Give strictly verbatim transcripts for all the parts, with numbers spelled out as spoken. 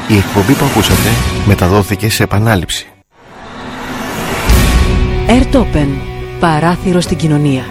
Η εκπομπή που ακούσατε μεταδόθηκε σε επανάληψη. Airtopen. Παράθυρο στην κοινωνία.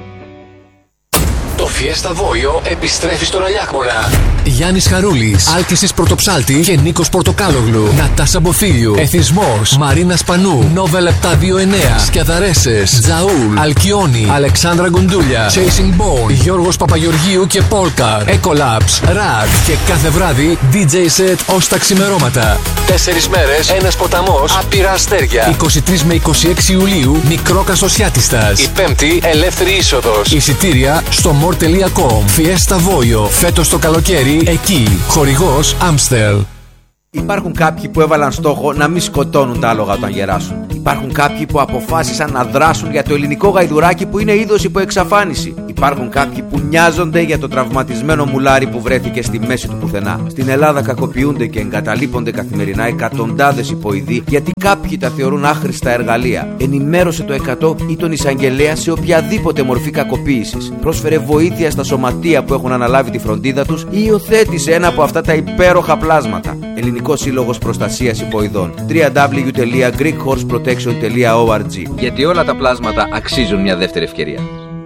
Το Fiesta Voio επιστρέφει στον Αλιάκμονα. Γιάννης Χαρούλης, Άλκησης Πρωτοψάλτη και Νίκος Πορτοκάλογλου. Νατάσα Μποφίλιου, Εθισμός, Μαρίνα Σπανού, Νόβελ επτακόσια είκοσι εννέα, Σκιαδαρέσες, Τζαούλ, Αλκιόνι, Αλεξάνδρα Γκουντούλια, Chasing Bone, Γιώργος Παπαγεωργίου και Πόλκαρ, Ecolabs, Ραντ και κάθε βράδυ ντι τζέι set ως τα ξημερώματα. Τέσσερις μέρες, ένας ποταμός, άπειρα αστέρια. είκοσι τρεις με είκοσι έξι Ιουλίου, μικρό Κασοσιάτιστας. Η Πέμπτη, ελεύθερη είσοδος. Εισιτήρια στο more τελεία com. Fiesta Voio, φέτος το καλοκαίρι, εκεί. Χορηγός Amstel. Υπάρχουν κάποιοι που έβαλαν στόχο να μην σκοτώνουν τα άλογα όταν γεράσουν. Υπάρχουν κάποιοι που αποφάσισαν να δράσουν για το ελληνικό γαϊδουράκι που είναι είδος υπό εξαφάνιση. Υπάρχουν κάποιοι που νοιάζονται για το τραυματισμένο μουλάρι που βρέθηκε στη μέση του πουθενά. Στην Ελλάδα κακοποιούνται και εγκαταλείπονται καθημερινά εκατοντάδες υποειδοί γιατί κάποιοι τα θεωρούν άχρηστα εργαλεία. Ενημέρωσε το εκατό ή τον εισαγγελέα σε οποιαδήποτε μορφή κακοποίησης. Πρόσφερε βοήθεια στα σωματεία που έχουν αναλάβει τη φροντίδα τους ή υιοθέτησε ένα από αυτά τα υπέροχα πλάσματα. Ελληνικός Σύλλογος Προστασίας Υποειδών. double-u double-u double-u τελεία greek horse protection τελεία org. Γιατί όλα τα πλάσματα αξίζουν μια δεύτερη ευκαιρία.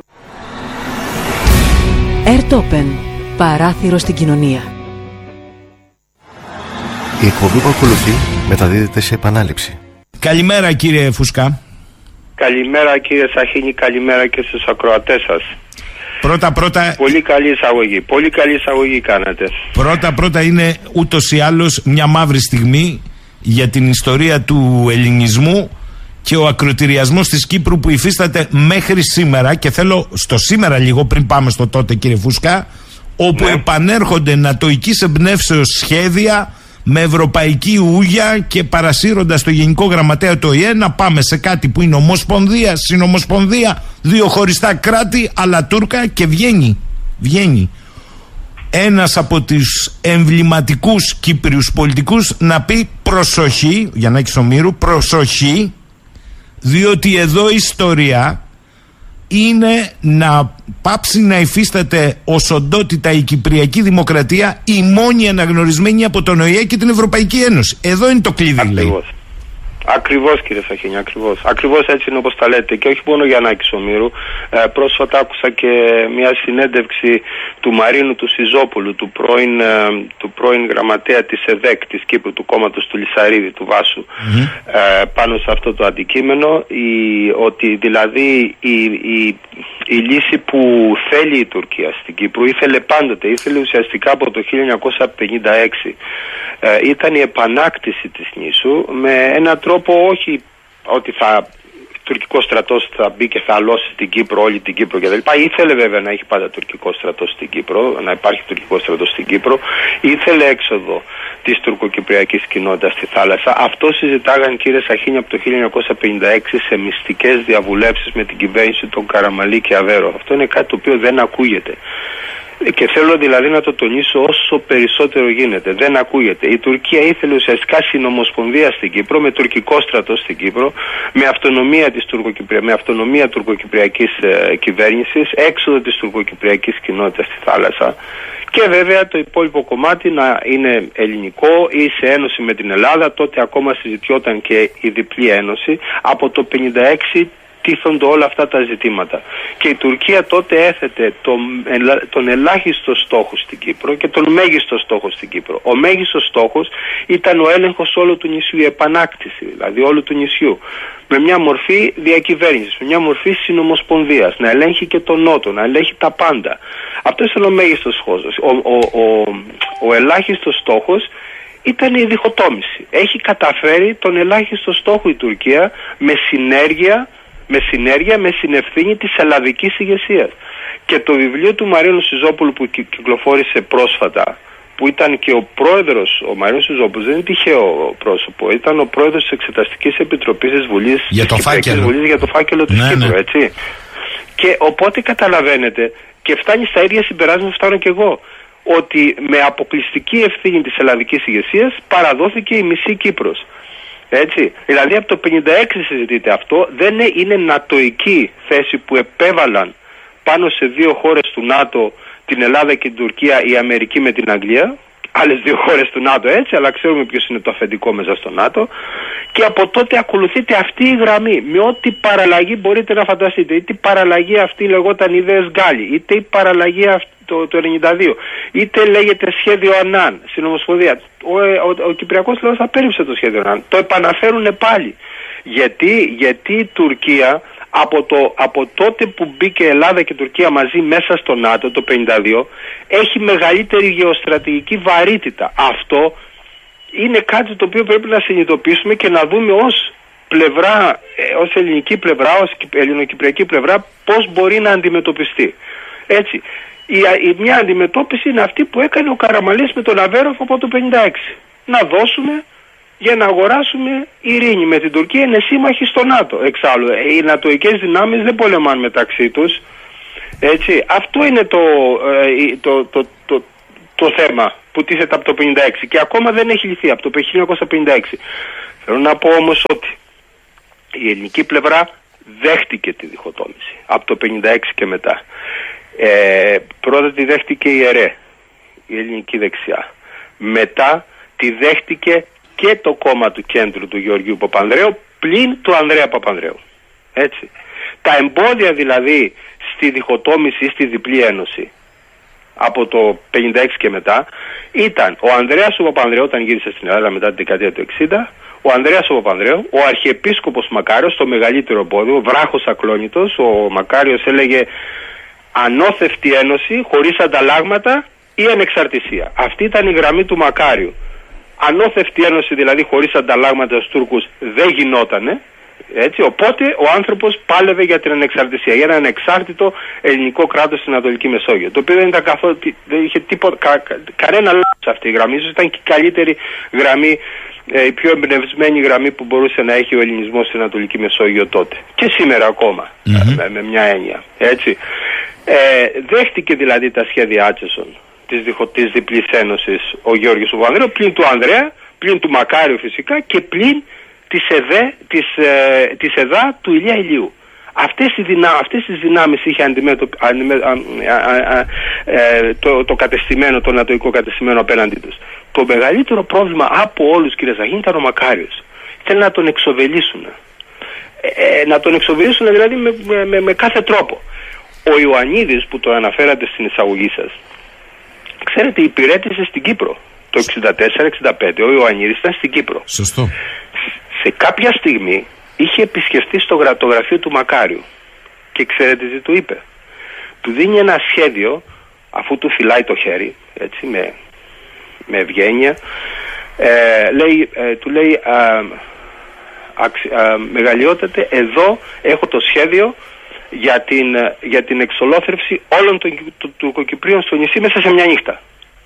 Airtopen. Παράθυρο στην κοινωνία. Η εκπομπή που ακολουθεί μεταδίδεται σε επανάληψη. Καλημέρα κύριε Φουσκά. Καλημέρα κύριε Σαχίνη, καλημέρα και στους ακροατές σας. Πρώτα πρώτα... Πολύ καλή εισαγωγή, πολύ καλή εισαγωγή κάνετε. Πρώτα πρώτα είναι ούτως ή άλλως μια μαύρη στιγμή για την ιστορία του ελληνισμού και ο ακροτηριασμός της Κύπρου που υφίσταται μέχρι σήμερα, και θέλω στο σήμερα λίγο πριν πάμε στο τότε κύριε Φούσκα, όπου ναι. επανέρχονται νατοικής εμπνεύσεως σχέδια με ευρωπαϊκή ούγια και παρασύροντας το Γενικό Γραμματέα του Ο Η Ε να πάμε σε κάτι που είναι ομοσπονδία, συνομοσπονδία, δύο χωριστά κράτη, αλλά Τούρκα, και βγαίνει, βγαίνει ένας από τους εμβληματικούς Κύπριους πολιτικούς να πει προσοχή, για να έχει ομήρου, προσοχή, διότι εδώ η ιστορία είναι να πάψει να υφίσταται ως οντότητα η Κυπριακή Δημοκρατία, η μόνη αναγνωρισμένη από τον Ο Η Ε και την Ευρωπαϊκή Ένωση. Εδώ είναι το κλειδί. Ακριβώς. Ακριβώς κύριε Σαχίνη, ακριβώς. Ακριβώς έτσι είναι όπως τα λέτε. Και όχι μόνο για Νάκη Ομήρου. Ε, πρόσφατα άκουσα και μια συνέντευξη του Μαρίνου του Σιζόπουλου, του πρώην, ε, του πρώην γραμματέα της ΕΔΕΚ της Κύπρου, του κόμματος του Λυσαρίδη, του Βάσου, mm-hmm. ε, πάνω σε αυτό το αντικείμενο, η, ότι δηλαδή η, η, η λύση που θέλει η Τουρκία στην Κύπρου ήθελε πάντοτε, ήθελε ουσιαστικά από το χίλια εννιακόσια πενήντα έξι, ε, ήταν η επανάκτηση της νήσου με έναν τρόπο, όχι ότι θα τουρκικός στρατός θα μπει και θα αλώσει την Κύπρο, όλη την Κύπρο κτλ. Ήθελε βέβαια να έχει πάντα τουρκικό στρατός στην Κύπρο, να υπάρχει τουρκικό στρατός στην Κύπρο. Ήθελε έξοδο της τουρκοκυπριακής κοινότητας στη θάλασσα. Αυτό συζητάγαν κύριε Σαχίνη από το χίλια εννιακόσια πενήντα έξι σε μυστικές διαβουλεύσεις με την κυβέρνηση των Καραμαλή και Αβέρο. Αυτό είναι κάτι το οποίο δεν ακούγεται. Και θέλω δηλαδή να το τονίσω όσο περισσότερο γίνεται. Δεν ακούγεται. Η Τουρκία ήθελε ουσιαστικά συνομοσπονδία στην Κύπρο, με τουρκικό στρατό στην Κύπρο, με αυτονομία της τουρκοκυπρια... με αυτονομία τουρκοκυπριακής ε, κυβέρνησης, έξοδο της τουρκοκυπριακής κοινότητας στη θάλασσα. Και βέβαια το υπόλοιπο κομμάτι να είναι ελληνικό ή σε ένωση με την Ελλάδα. Τότε ακόμα συζητιόταν και η διπλή ένωση. Από το χίλια εννιακόσια πενήντα έξι τίθονται όλα αυτά τα ζητήματα. Και η Τουρκία τότε έθετε τον, τον ελάχιστο στόχο στην Κύπρο και τον μέγιστο στόχο στην Κύπρο. Ο μέγιστος στόχος ήταν ο έλεγχος όλου του νησιού, η επανάκτηση δηλαδή όλου του νησιού. Με μια μορφή διακυβέρνησης, με μια μορφή συνομοσπονδίας, να ελέγχει και τον Νότο, να ελέγχει τα πάντα. Αυτό ήταν ο μέγιστος στόχος. Ο, ο, ο, ο ελάχιστος στόχος ήταν η διχοτόμηση. Έχει καταφέρει τον ελάχιστο στόχο η Τουρκία με συνέργεια με συνέργεια, με συνευθύνη της ελλαδικής ηγεσίας. Και το βιβλίο του Μαρίνου Σιζόπουλου που κυκλοφόρησε πρόσφατα, που ήταν και ο πρόεδρος, ο Μαρίνος Σιζόπουλος δεν είναι τυχαίο πρόσωπο, ήταν ο πρόεδρος της Εξεταστικής Επιτροπής της Βουλής, για το της φάκελο. Βουλής για το φάκελο της ναι, Κύπρου, ναι. έτσι. Και οπότε καταλαβαίνετε, και φτάνει στα ίδια συμπεράσματα, φτάνω και εγώ, ότι με αποκλειστική ευθύνη της ελλαδικής ηγεσίας παραδόθηκε η μισή Κύπρος. Έτσι, δηλαδή από το χίλια εννιακόσια πενήντα έξι συζητείται αυτό, δεν είναι νατοική θέση που επέβαλαν πάνω σε δύο χώρες του ΝΑΤΟ, την Ελλάδα και την Τουρκία, η Αμερική με την Αγγλία, άλλες δύο χώρες του ΝΑΤΟ, έτσι, αλλά ξέρουμε ποιος είναι το αφεντικό μέσα στο ΝΑΤΟ. Και από τότε ακολουθείται αυτή η γραμμή, με ό,τι παραλλαγή μπορείτε να φανταστείτε. Είτε η παραλλαγή αυτή λεγόταν ιδέες Γκάλι, είτε η παραλλαγή αυτή το, το ενενήντα δύο, είτε λέγεται σχέδιο Ανάν στην Ομοσπονδία. Ο, ο, ο Κυπριακός λαός απέρριψε το σχέδιο Ανάν. Το επαναφέρουν πάλι. Γιατί, γιατί η Τουρκία από, το, από τότε που μπήκε Ελλάδα και Τουρκία μαζί μέσα στο ΝΑΤΟ το πενήντα δύο έχει μεγαλύτερη γεωστρατηγική βαρύτητα. Αυτό είναι κάτι το οποίο πρέπει να συνειδητοποιήσουμε και να δούμε ως πλευρά, ως ελληνική πλευρά, ως ελληνοκυπριακή πλευρά, πώς μπορεί να αντιμετωπιστεί. Έτσι. Η, η μια αντιμετώπιση είναι αυτή που έκανε ο Καραμανλής με τον Αβέροφ από το πενήντα έξι. Να δώσουμε για να αγοράσουμε ειρήνη με την Τουρκία, είναι σύμμαχοι στο ΝΑΤΟ. Εξάλλου, οι νατοικές δυνάμεις δεν πολεμάνε μεταξύ τους. Έτσι. Αυτό είναι το, το, το, το, το θέμα που τίθεται από το πενήντα έξι και ακόμα δεν έχει λυθεί από το χίλια εννιακόσια πενήντα έξι. Θέλω να πω όμως ότι η ελληνική πλευρά δέχτηκε τη διχοτόμηση από το πενήντα έξι και μετά. Ε, πρώτα τη δέχτηκε η ΕΡΕ, η ελληνική δεξιά. Μετά τη δέχτηκε και το κόμμα του κέντρου του Γεωργίου Παπανδρέου πλην του Ανδρέα Παπανδρέου. Έτσι. Τα εμπόδια δηλαδή στη διχοτόμηση ή στη διπλή ένωση από το πενήντα έξι και μετά ήταν ο Ανδρέας ο Παπανδρέου όταν γύρισε στην Ελλάδα μετά την δεκαετία του εξήντα, ο Ανδρέας ο Παπανδρέου, ο Αρχιεπίσκοπος Μακάριος, το μεγαλύτερο εμπόδιο, ο βράχος ακλόνητος. Ο Μακάριος έλεγε ανώθευτη ένωση χωρίς ανταλλάγματα ή ανεξαρτησία. Αυτή ήταν η γραμμή του Μακάριου. Ανώθευτη ένωση δηλαδή χωρίς ανταλλάγματα στους Τούρκους δεν γινότανε. Έτσι, οπότε ο άνθρωπος πάλευε για την ανεξαρτησία, για ένα ανεξάρτητο ελληνικό κράτος στην Ανατολική Μεσόγειο. Το οποίο δεν ήταν καθόλου, δεν είχε τίποτα, κα, κα, κανένα λάθος αυτή η γραμμή. Ίσως ήταν και η καλύτερη γραμμή, ε, η πιο εμπνευσμένη γραμμή που μπορούσε να έχει ο ελληνισμός στην Ανατολική Μεσόγειο τότε. Και σήμερα ακόμα, mm-hmm. με, με μια έννοια. Έτσι. Ε, δέχτηκε δηλαδή τα σχέδια Άτσεσον της, της διπλής ένωσης ο Γιώργος Παπανδρέου, πλην του Ανδρέα, πλην του Μακάριου φυσικά και πλην της, ΕΔΕ, της, ε, της ΕΔΑ του Ηλία Ηλίου. Αυτές, οι δυνα, αυτές τις δυνάμεις είχε αντιμέτω, αντιμέ, α, α, α, ε, το, το κατεστημένο, το νατοϊκό κατεστημένο απέναντί τους. Το μεγαλύτερο πρόβλημα από όλους, κύριε Ζαχίνη, ήταν ο Μακάριος. Θέλει να τον εξοβελήσουν. Ε, να τον εξοβελήσουν δηλαδή με, με, με, με κάθε τρόπο. Ο Ιωαννίδης που το αναφέρατε στην εισαγωγή σας, ξέρετε, υπηρέτησε στην Κύπρο το εξήντα τέσσερα εξήντα πέντε. Ο Ιωαννίδης ήταν στην Κύπρο. Σωστό. Σε κάποια στιγμή είχε επισκεφτεί στο γρα, το γραφείο του Μακάριου και ξέρετε τι του είπε. Του δίνει ένα σχέδιο, αφού του φυλάει το χέρι, έτσι, με, με ευγένεια, ε, λέει, ε, του λέει α, αξι, α, μεγαλειότατε, εδώ έχω το σχέδιο για την, για την εξολόθρευση όλων των του, τουρκοκυπρίων στο νησί μέσα σε μια νύχτα.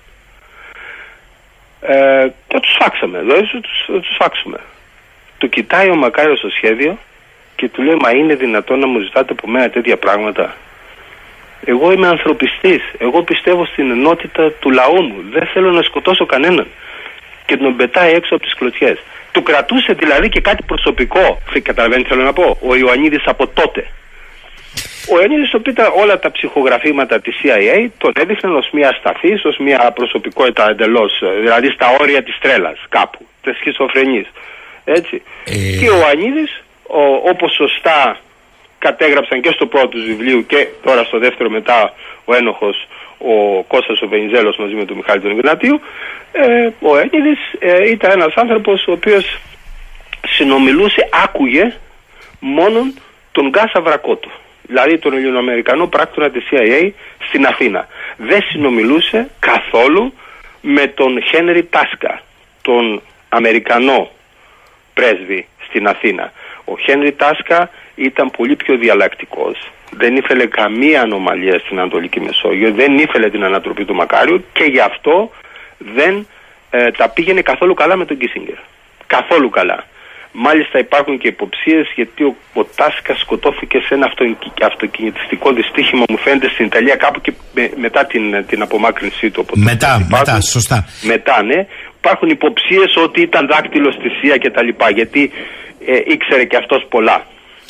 Ε, και τους φάξαμε, δηλαδή τους, τους φάξουμε. Του κοιτάει ο Μακάριος το σχέδιο και του λέει, μα είναι δυνατόν να μου ζητάτε από μένα τέτοια πράγματα? Εγώ είμαι ανθρωπιστής, εγώ πιστεύω στην ενότητα του λαού μου, δεν θέλω να σκοτώσω κανέναν. Και τον πετάει έξω από τις κλωτσιές. Του κρατούσε δηλαδή και κάτι προσωπικό, καταλαβαίνετε θέλω να πω, ο Ιωαννίδης από τότε. Ο Ιωαννίδης, οπότε όλα τα ψυχογραφήματα της σι άι έι τον έδειχναν ως μια ασταθής, ως μια προσωπικότητα εντελώς, δηλαδή στα όρια της τρέλας κάπου, της σχιζοφρενής. Έτσι. Ε... Και ο Ιωαννίδης, ο, όπως σωστά κατέγραψαν και στο πρώτο του βιβλίου και τώρα στο δεύτερο μετά ο ένοχος, ο Κώστας ο Βενιζέλος μαζί με τον Μιχάλη τον Ιγνατίου, ε, ο Ιωαννίδης ε, ήταν ένας άνθρωπος ο οποίος συνομιλούσε, άκουγε μόνον τον Γκάσα Βρακότου, δηλαδή τον Ελληνοαμερικανό πράκτορα της σι άι έι στην Αθήνα. Δεν συνομιλούσε καθόλου με τον Χένρι Τάσκα, τον Αμερικανό πρέσβη στην Αθήνα. Ο Χένρι Τάσκα ήταν πολύ πιο διαλλακτικός. Δεν ήθελε καμία ανομαλία στην Ανατολική Μεσόγειο, δεν ήθελε την ανατροπή του Μακάριου και γι' αυτό δεν ε, τα πήγαινε καθόλου καλά με τον Κίσινγκερ. Καθόλου καλά. Μάλιστα υπάρχουν και υποψίες γιατί ο, ο Τάσκα σκοτώθηκε σε ένα αυτοκινητιστικό δυστύχημα, μου φαίνεται, στην Ιταλία κάπου και με, μετά την, την απομάκρυνσή του. Μετά, μετά, σωστά. Μετά, ναι. Υπάρχουν υποψίες ότι ήταν δάκτυλος στη Σία και τα λοιπά, γιατί ε, ήξερε και αυτός πολλά.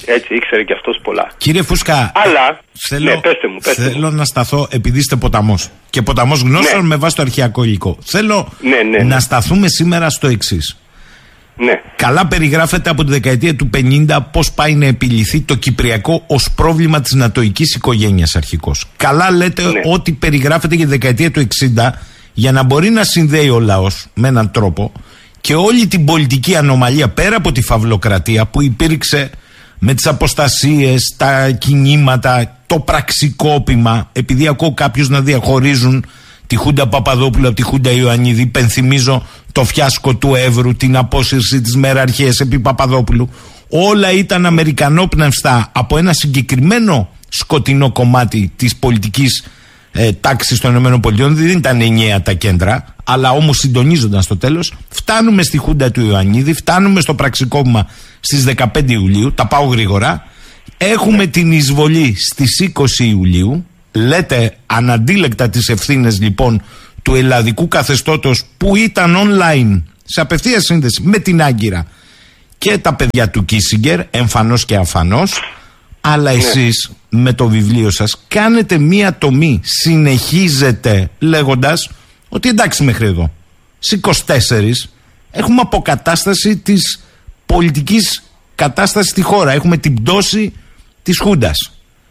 Έτσι, ήξερε και αυτός πολλά. Κύριε Φούσκα, αλλά, θέλω, ναι, πέστε μου, πέστε θέλω μου. να σταθώ, επειδή είστε ποταμός και ποταμός γνώσεων ναι. με βάση το αρχαιακό υλικό. Θέλω ναι, ναι, ναι. να σταθούμε σήμερα στο εξής. Ναι. Καλά περιγράφεται από τη δεκαετία του πενήντα πώς πάει να επιληθεί το κυπριακό ως πρόβλημα της νατοικής οικογένειας αρχικώς. Καλά λέτε ναι. ότι περιγράφεται για τη δεκαετία του εξήντα για να μπορεί να συνδέει ο λαός με έναν τρόπο και όλη την πολιτική ανομαλία πέρα από τη φαυλοκρατία που υπήρξε με τις αποστασίες, τα κινήματα, το πραξικόπημα, επειδή ακούω κάποιους να διαχωρίζουν τη Χούντα Παπαδόπουλου από τη Χούντα Ιωαννίδη. Υπενθυμίζω το φιάσκο του Εύρου, την απόσυρση της μεραρχίας επί Παπαδόπουλου. Όλα ήταν αμερικανόπνευστα από ένα συγκεκριμένο σκοτεινό κομμάτι της πολιτικής ε, τάξης των ΗΠΑ. Δεν ήταν ενιαία τα κέντρα, αλλά όμως συντονίζονταν στο τέλος. Φτάνουμε στη Χούντα του Ιωαννίδη, φτάνουμε στο πραξικόπημα στις δεκαπέντε Ιουλίου. Τα πάω γρήγορα. Έχουμε την εισβολή στις είκοσι Ιουλίου. Λέτε αναντίλεκτα τις ευθύνες λοιπόν του ελλαδικού καθεστώτος που ήταν online σε απευθεία σύνδεση με την Άγκυρα και τα παιδιά του Κίσιγκερ, εμφανώς και αφανώς, αλλά ναι. εσείς με το βιβλίο σας κάνετε μία τομή, συνεχίζετε λέγοντας ότι εντάξει μέχρι εδώ, στις είκοσι τέσσερα έχουμε αποκατάσταση της πολιτικής κατάστασης στη χώρα, έχουμε την πτώση της Χούντας.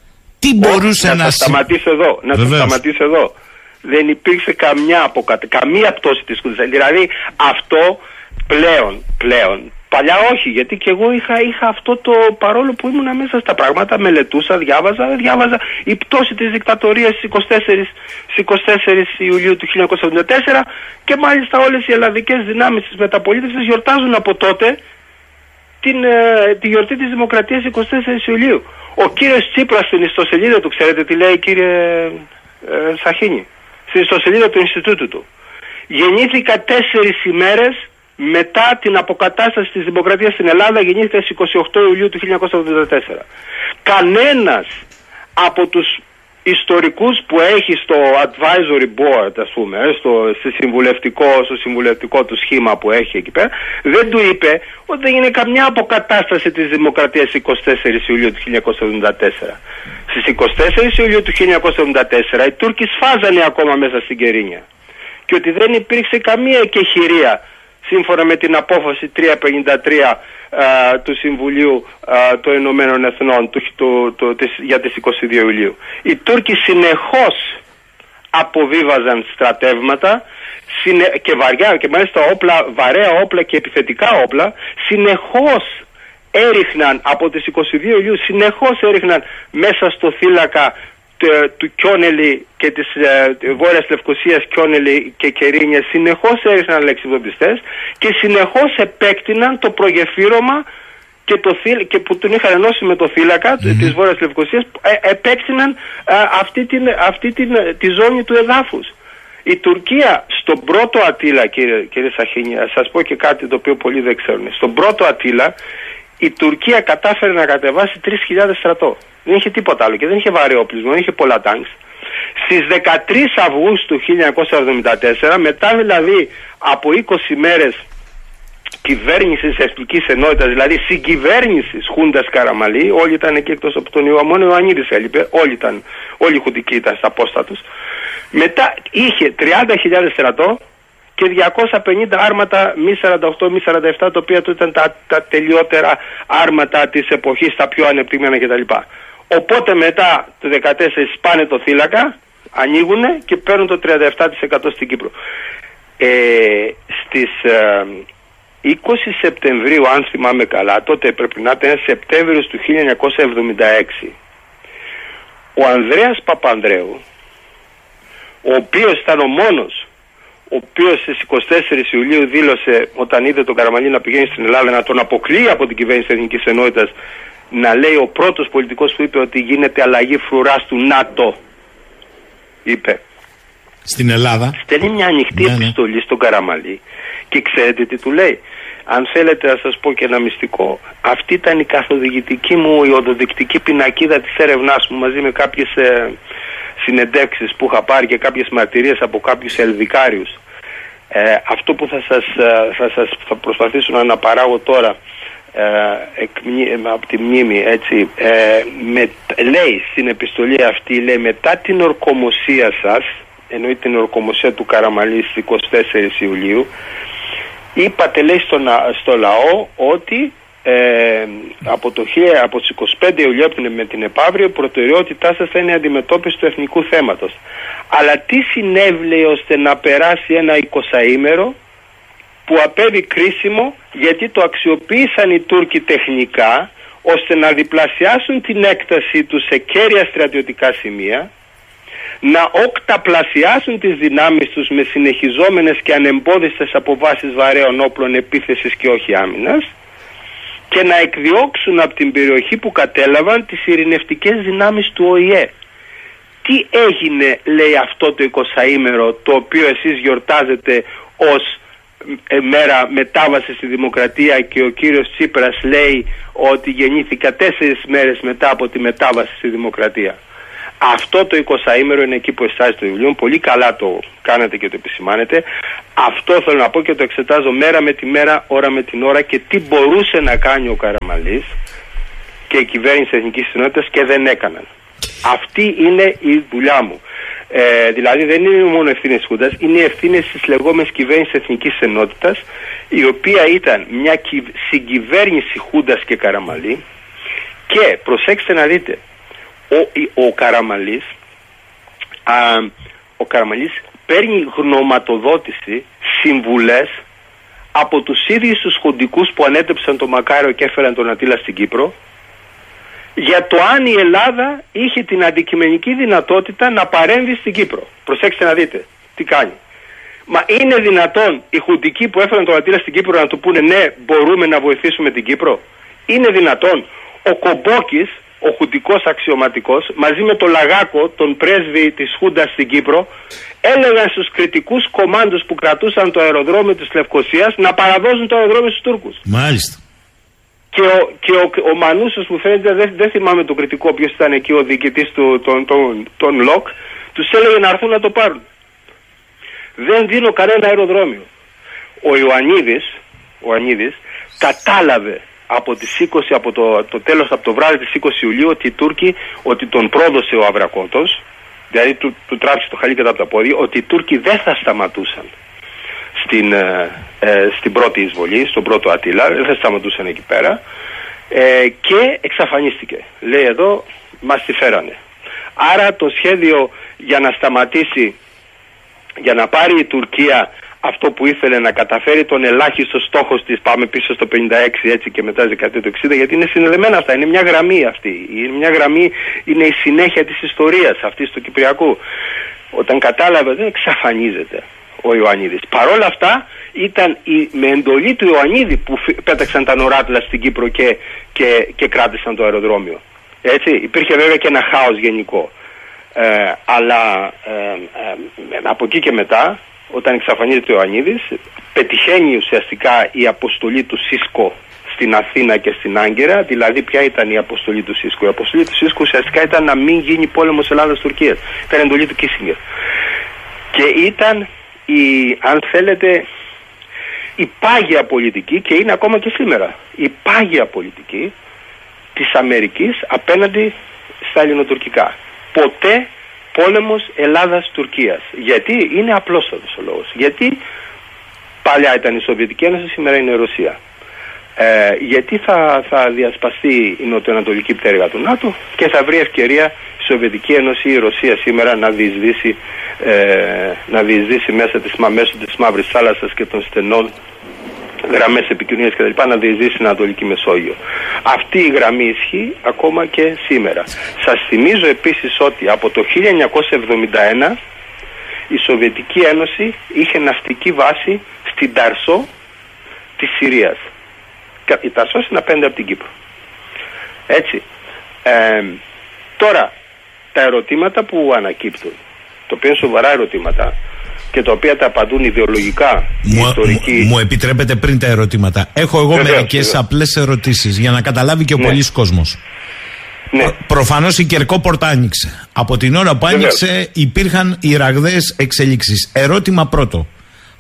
Τι μπορούσε να, να σας σταματήσω εδώ, να σας σταματήσω εδώ. Δεν υπήρξε καμιά, αποκατε... καμία πτώση της Χούντας. Δηλαδή αυτό πλέον, πλέον, παλιά όχι, γιατί και εγώ είχα, είχα αυτό το, παρόλο που ήμουν μέσα στα πράγματα, μελετούσα, διάβαζα, διάβαζα η πτώση της δικτατορίας στις είκοσι τέσσερις Ιουλίου του χίλια εννιακόσια εβδομήντα τέσσερα και μάλιστα όλες οι ελλαδικές δυνάμεις της μεταπολίτευσης γιορτάζουν από τότε την, ε, τη γιορτή της Δημοκρατίας είκοσι τέσσερις Ιουλίου. Ο κύριος Τσίπρας στην ιστοσελίδα του, ξέρετε τι λέει κύριε ε, Σαχίνη, στην ιστοσελίδα του Ινστιτούτου του. Γεννήθηκα τέσσερις ημέρες μετά την αποκατάσταση της Δημοκρατίας στην Ελλάδα, γεννήθηκα στις είκοσι οκτώ Ιουλίου του χίλια εννιακόσια εβδομήντα τέσσερα. Κανένας από τους ιστορικούς που έχει στο advisory board, ας πούμε, στο, στο, συμβουλευτικό, στο συμβουλευτικό του σχήμα που έχει εκεί πέρα, δεν του είπε ότι δεν είναι καμιά αποκατάσταση της Δημοκρατίας είκοσι τέσσερις Ιουλίου του χίλια εννιακόσια εβδομήντα τέσσερα. Στις είκοσι τέσσερις Ιουλίου του χίλια εννιακόσια εβδομήντα τέσσερα οι Τούρκοι σφάζανε ακόμα μέσα στην Κερίνια και ότι δεν υπήρξε καμία εκεχηρία σύμφωνα με την απόφαση τριακόσια πενήντα τρία α, του Συμβουλίου α, των Ηνωμένων Εθνών του, του, του, της, για τις είκοσι δύο Ιουλίου. Οι Τούρκοι συνεχώς αποβίβαζαν στρατεύματα συνε, και βαριά και μάλιστα όπλα, βαρέα όπλα και επιθετικά όπλα, συνεχώς έριχναν από τις είκοσι δύο Ιουλίου, συνεχώς έριχναν μέσα στο θύλακα του Κιόνελη και της ε, Βόρειας Λευκοσίας, Κιόνελη και Κερίνια, συνεχώς έριχναν λεξιβδομιστές και συνεχώς επέκτηναν το προγεφύρωμα και, το, και που τον είχαν ενώσει με το θύλακα mm-hmm. της Βόρειας Λευκοσίας, ε, επέκτηναν ε, αυτή, την, αυτή την, τη ζώνη του εδάφους. Η Τουρκία στον πρώτο Αττήλα, κύριε, κύριε Σαχίνη, σας πω και κάτι το οποίο πολλοί δεν ξέρουν. Στον πρώτο Αττήλα η Τουρκία κατάφερε να κατεβάσει τρεις χιλιάδες στρατό. Δεν είχε τίποτα άλλο και δεν είχε βαρύ όπλισμα, δεν είχε πολλά τάγκς. Στις δεκατρείς Αυγούστου χίλια εννιακόσια εβδομήντα τέσσερα, μετά δηλαδή από είκοσι μέρες κυβέρνησης εθνικής ενότητας, δηλαδή συγκυβέρνησης Χούντας Καραμαλή, όλοι ήταν εκεί εκτός από τον Ιωαννίδη, μόνο ο Ιωαννίδης έλειπε, όλοι, ήταν, όλοι οι Χουντικοί ήταν στα πόστα τους. Μετά είχε τριάντα χιλιάδες στρατό και διακόσια πενήντα άρματα μη σαράντα οκτώ μη σαράντα επτά, τα οποία ήταν τα, τα τελειότερα άρματα της εποχής, τα πιο ανεπτυγμένα κτλ. Οπότε μετά το δεκατέσσερα σπάνε το θύλακα, ανοίγουν και παίρνουν το τριάντα επτά τοις εκατό στην Κύπρο. Ε, στις ε, είκοσι Σεπτεμβρίου, αν θυμάμαι καλά, τότε πρέπει να ήταν Σεπτέμβριος του χίλια εννιακόσια εβδομήντα έξι, ο Ανδρέας Παπανδρέου, ο οποίος ήταν ο μόνος ο οποίος στις είκοσι τέσσερις Ιουλίου δήλωσε, όταν είδε τον Καραμαλή να πηγαίνει στην Ελλάδα, να τον αποκλείει από την κυβέρνηση της Εθνικής Ενότητας, να λέει ο πρώτος πολιτικός που είπε ότι γίνεται αλλαγή φρουράς του ΝΑΤΟ, είπε. Στην Ελλάδα. Στέλνει μια ανοιχτή ναι, επιστολή ναι. στον Καραμαλή και ξέρετε τι του λέει. Αν θέλετε να σας πω και ένα μυστικό, αυτή ήταν η καθοδηγητική μου, η οδοδεικτική πινακίδα της έρευνάς μου, μαζί με κάποιες ε, συνεντεύξεις που είχα πάρει και κάποιες μαρτυρίες από κάποιους ελδικάριους. Ε, αυτό που θα σας, θα σας θα προσπαθήσω να αναπαράγω τώρα ε, από τη μνήμη, έτσι, ε, με, λέει στην επιστολή αυτή, λέει, μετά την ορκομοσία σας, εννοεί την ορκομοσία του Καραμαλή στις εικοστή τέταρτη Ιουλίου, είπατε, λέει, στο, στο λαό ότι ε, από, το, από τις εικοστή πέμπτη Ιουλίου με την επαύριο, η προτεραιότητά σας θα είναι η αντιμετώπιση του εθνικού θέματος. Αλλά τι συνέβη ώστε να περάσει ένα εικοσαήμερο που απέβη κρίσιμο, γιατί το αξιοποίησαν οι Τούρκοι τεχνικά ώστε να διπλασιάσουν την έκταση τους σε κέρια στρατιωτικά σημεία, να οκταπλασιάσουν τις δυνάμεις τους με συνεχιζόμενες και ανεμπόδιστες αποβάσεις βαρέων όπλων επίθεσης και όχι άμυνας, και να εκδιώξουν από την περιοχή που κατέλαβαν τις ειρηνευτικές δυνάμεις του Ο Η Ε. Τι έγινε, λέει, αυτό το εικοσαήμερο, το οποίο εσείς γιορτάζετε ως μέρα μετάβαση στη δημοκρατία, και ο κύριος Τσίπρας λέει ότι γεννήθηκα τέσσερις μέρες μετά από τη μετάβαση στη δημοκρατία. Αυτό το εικοσαήμερο είναι εκεί που εστάζει το βιβλίο. Πολύ καλά το κάνετε και το επισημάνετε. Αυτό θέλω να πω και το εξετάζω μέρα με τη μέρα, ώρα με την ώρα, και τι μπορούσε να κάνει ο Καραμαλής και η κυβέρνηση Εθνικής Ενότητας και δεν έκαναν. Αυτή είναι η δουλειά μου. Ε, δηλαδή δεν είναι μόνο ευθύνες της Χούντας, είναι οι ευθύνες της λεγόμενης κυβέρνησης Εθνικής Ενότητας, η οποία ήταν μια συγκυβέρνηση Χούντας και Καραμαλή. Και προσέξτε να δείτε, ο, ο Καραμαλής α, ο Καραμαλής παίρνει γνωματοδότηση, συμβουλές από τους ίδιους τους χουντικούς που ανέτρεψαν τον Μακάριο και έφεραν τον Ατήλα στην Κύπρο, για το αν η Ελλάδα είχε την αντικειμενική δυνατότητα να παρέμβει στην Κύπρο. Προσέξτε να δείτε τι κάνει. Μα είναι δυνατόν οι χουντικοί που έφεραν τον Ατήλα στην Κύπρο να του πούνε ναι, μπορούμε να βοηθήσουμε την Κύπρο? Είναι δυνατόν? Ο Κομπόκης, ο χουντικός αξιωματικός, μαζί με τον Λαγάκο, τον πρέσβη της Χούντας στην Κύπρο, έλεγαν στους κριτικούς κομμάντους που κρατούσαν το αεροδρόμιο της Λευκωσίας να παραδώσουν το αεροδρόμιο στους Τούρκους. Μάλιστα. Και ο, και ο, ο Μανούσος που φαίνεται, δεν, δεν θυμάμαι τον κριτικό ποιος ήταν εκεί, ο διοικητής του τον, τον, τον ΛΟΚ, τους έλεγε να έρθουν να το πάρουν. Δεν δίνω κανένα αεροδρόμιο. Ο Ιωαννίδης, ο Ιωαννίδης κατάλαβε από τις είκοσι, από το, το τέλος, από το βράδυ της είκοσι Ιουλίου, ότι οι Τούρκοι, ότι τον πρόδωσε ο Αβρακόντος, δηλαδή του, του τράβηξε το χαλί κατά από τα πόδια, ότι οι Τούρκοι δεν θα σταματούσαν στην, ε, ε, στην πρώτη εισβολή, στον πρώτο Ατήλα, δεν θα σταματούσαν εκεί πέρα, ε, και εξαφανίστηκε. Λέει εδώ, μας τη φέρανε. Άρα το σχέδιο για να σταματήσει, για να πάρει η Τουρκία αυτό που ήθελε, να καταφέρει τον ελάχιστο στόχο της, πάμε πίσω στο πενήντα έξι έτσι και μετά δεκαετία του εξήντα, γιατί είναι συνδεδεμένα αυτά, είναι μια γραμμή αυτή, είναι μια γραμμή, είναι η συνέχεια της ιστορίας αυτής του Κυπριακού. Όταν κατάλαβε, δεν εξαφανίζεται ο Ιωαννίδης. Παρόλα αυτά ήταν η, με εντολή του Ιωαννίδη που πέταξαν τα νοράτλα στην Κύπρο και, και, και κράτησαν το αεροδρόμιο. Έτσι, υπήρχε βέβαια και ένα χάος γενικό. Ε, αλλά ε, ε, από εκεί και μετά, όταν εξαφανίζεται ο Ιωαννίδης, πετυχαίνει ουσιαστικά η αποστολή του Σίσκο στην Αθήνα και στην Άγκυρα. Δηλαδή ποια ήταν η αποστολή του Σίσκο? Η αποστολή του Σίσκο ουσιαστικά ήταν να μην γίνει πόλεμος Ελλάδας-Τουρκίας. Ήταν εντολή του Κίσινγκερ. Και ήταν η, αν θέλετε, η πάγια πολιτική, και είναι ακόμα και σήμερα, η πάγια πολιτική της Αμερικής απέναντι στα ελληνοτουρκικά. Ποτέ πόλεμος Ελλάδας-Τουρκίας. Γιατί? Είναι απλόστατος ο λόγος. Γιατί παλιά ήταν η Σοβιετική Ένωση, σήμερα είναι η Ρωσία. Ε, γιατί θα, θα διασπαστεί η νοτιοανατολική πτέρυγα του ΝΑΤΟ και θα βρει ευκαιρία η Σοβιετική Ένωση ή η Ρωσία σήμερα να διεισδύσει, ε, να διεισδύσει μέσα της, μέσω της Μαύρης Θάλασσας και των στενών γραμμές επικοινωνίας κτλ. Να διεισδύσει στην Ανατολική Μεσόγειο. Αυτή η γραμμή ισχύει ακόμα και σήμερα. Σας θυμίζω επίσης ότι από το χίλια εννιακόσια εβδομήντα ένα η Σοβιετική Ένωση είχε ναυτική βάση στην Ταρσό της Συρίας. Η Ταρσός είναι απέναντι από την Κύπρο. Έτσι. Ε, τώρα, τα ερωτήματα που ανακύπτουν, το οποίο είναι σοβαρά ερωτήματα και τα οποία τα απαντούν ιδεολογικά οι μου, ιστορικοί. Μου, μου επιτρέπετε πριν τα ερωτήματα? Έχω εγώ μερικές απλές ερωτήσεις για να καταλάβει και ο ναι. πολλής κόσμος. Ναι. Προφανώς η Κερκόπορτα άνοιξε. Από την ώρα που άνοιξε υπήρχαν οι ραγδαίες εξελίξεις. Ερώτημα πρώτο.